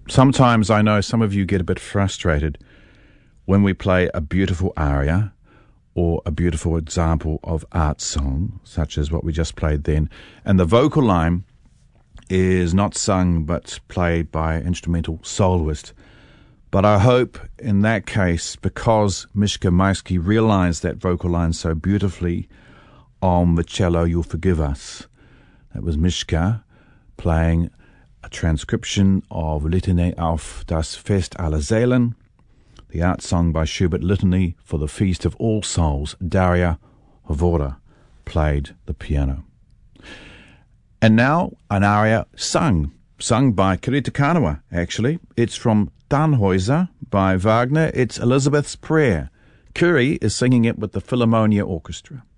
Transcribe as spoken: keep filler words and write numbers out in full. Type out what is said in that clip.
sometimes I know some of you get a bit frustrated when we play a beautiful aria or a beautiful example of art song, such as what we just played then, and the vocal line is not sung but played by an instrumental soloist. But I hope in that case, because Miśka Majski realized that vocal line so beautifully on the cello, you'll forgive us. That was Miśka playing a transcription of Litanie auf das Fest aller Seelen, the art song by Schubert, Litany for the Feast of All Souls. Daria Hovora played the piano. And now an aria sung, sung by Kirita Kanawa, actually. It's from Tannhäuser by Wagner. It's Elizabeth's Prayer. Curie is singing it with the Philharmonia Orchestra.